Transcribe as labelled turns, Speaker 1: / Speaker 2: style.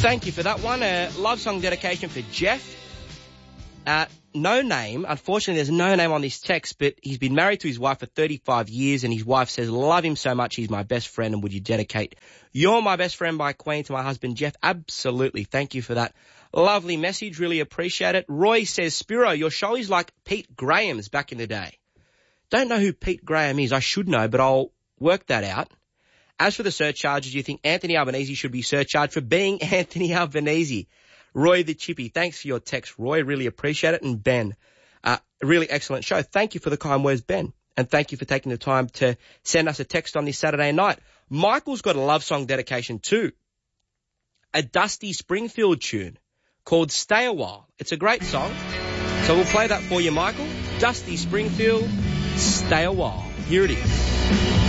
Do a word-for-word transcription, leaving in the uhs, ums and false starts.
Speaker 1: Thank you for that one. A love song dedication for Jeff. Uh, no name. Unfortunately, there's no name on this text, but he's been married to his wife for thirty-five years, and his wife says, love him so much, he's my best friend, and would you dedicate You're My Best Friend by Queen to my husband, Jeff? Absolutely. Thank you for that lovely message. Really appreciate it. Roy says, Spiro, your show is like Pete Graham's back in the day. Don't know who Pete Graham is. I should know, but I'll work that out. As for the surcharges, you think Anthony Albanese should be surcharged for being Anthony Albanese? Roy the Chippy, thanks for your text, Roy. Really appreciate it. And Ben, uh, really excellent show. Thank you for the kind words, Ben. And thank you for taking the time to send us a text on this Saturday night. Michael's got a love song dedication too. A Dusty Springfield tune called Stay a While. It's a great song. So we'll play that for you, Michael. Dusty Springfield, Stay a While. Here it is.